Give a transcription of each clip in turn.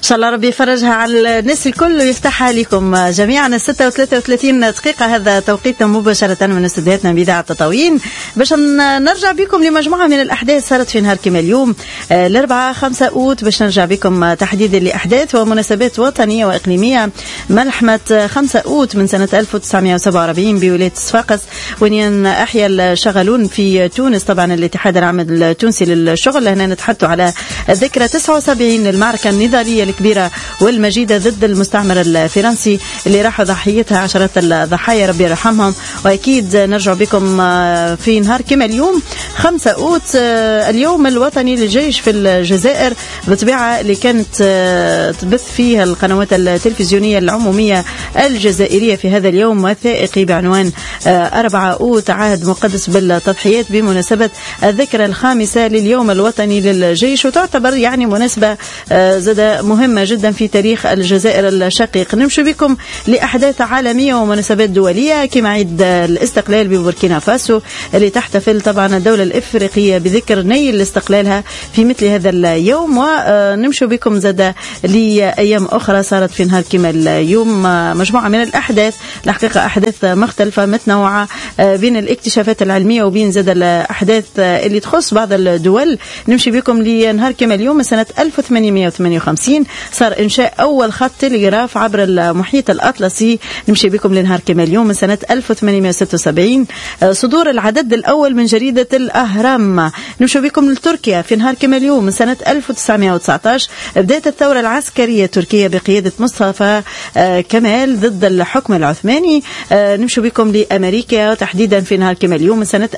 شاء الله ربي يفرجها على الناس الكل ويفتحها لكم جميعا. 6:33 دقيقة هذا توقيتنا مباشرة من استديوهاتنا بإذاعة تطاوين باش نرجع بكم لمجموعة من الأحداث صارت في نهار كما اليوم الأربعاء 5 أوت باش نرجع بكم تحديدا لأحداث ومناسبات وطنية وإقليمية. ملحمة 5 أوت من سنة 1947 بولاية صفاقس وين أحيا الشغلون في تونس، طبعا الاتحاد العام التونسي للشغل. هنا نتحدث على ذكرى 79 للمعركة النضالية الكبيرة والمجيدة ضد المستعمر الفرنسي اللي راحوا ضحيتها عشرات الضحايا ربي يرحمهم. وأكيد نرجع بكم في نهار كما اليوم 5 أوت اليوم الوطني للجيش في الجزائر، بطبيعة اللي كانت تبث فيها القنوات التلفزيونية العمومية الجزائرية في هذا اليوم وثائقي بعنوان 4 أوت عهد مقدس بالتضحيات بمناسبة الذكرى الخامسة لليوم الوطني للجيش، وتعتبر يعني مناسبة زادة مهمة جدا في تاريخ الجزائر الشقيق. نمشي بكم لأحداث عالمية ومناسبات دولية كما عيد الاستقلال ببوركينا فاسو اللي تحتفل طبعا الدولة الإفريقية بذكر نيل استقلالها في مثل هذا اليوم. ونمشي بكم زادة لأيام أخرى صارت في نهار كما اليوم مجموعة من الأحداث، الحقيقة أحداث مختلفة متنوعة بين الاكتشافات العلمية وبين زادة الأحداث اللي تخص بعض الدول. نمشي بكم لنهار كما اليوم سنة 1858 صار إنشاء أول خط تلغراف عبر المحيط الأطلسي. نمشي بكم لنهار كما اليوم سنة 1876 صدور العدد الأول من جريدة الأهرام. نمشي بكم لتركيا في نهار كما اليوم سنة 1919 بداية الثورة العسكرية التركية بقيادة مصطفى كمال ضد الحكم العثماني. نمشي بكم لأمريكا تحديدا في نهار كما اليوم سنة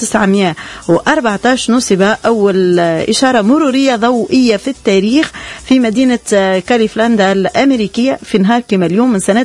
1914 نصب أول إشارة مرورية ضوئية في التاريخ في مدينة كاليفلاندا الأمريكية في نهار كما اليوم من سنة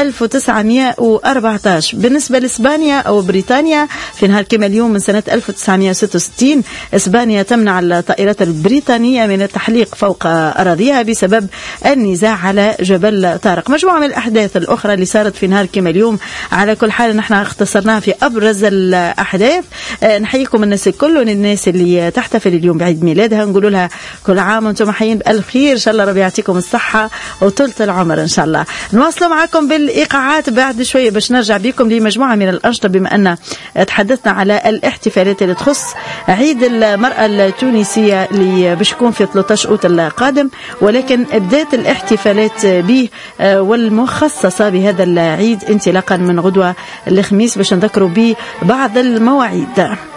1914. بالنسبة لإسبانيا أو بريطانيا في نهار كما اليوم من سنة 1966 إسبانيا تمنع الطائرات البريطانية من التحليق فوق أراضيها بسبب النزاع على جبل طارق. مجموعة من الأحداث الأخرى اللي صارت في نهار كما اليوم. على كل حال نحن اختصرناها في أبرز الأحداث. نحييكم الناس الكل والناس اللي تحتفل اليوم بعيد ميلادها نقول لها كل عام وانتم حيين بألف خير، إن شاء الله ربي يعطيكم الصحة وطولة العمر إن شاء الله. نواصل معكم بالإيقاعات بعد شوية باش نرجع بكم لمجموعة من الأنشطة بما أن تحدثنا على الاحتفالات اللي تخص عيد المرأة التونسية اللي باش يكون في 13 أوت القادم، ولكن بداية الاحتفالات به والمخصصة بهذا العيد انطلاقا من غدوة الخميس باش نذكروا به بعض المواعيد.